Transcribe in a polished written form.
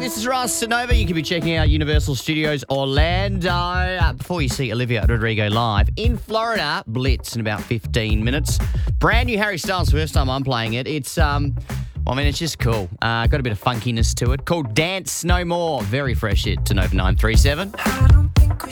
This is Ross Nova. You can be checking out Universal Studios Orlando before you see Olivia Rodrigo live in Florida. Blitz in about 15 minutes. Brand new Harry Styles. First time I'm playing it. It's it's just cool. Got a bit of funkiness to it. Called Dance No More. Very fresh hit to Nova 937. I don't think we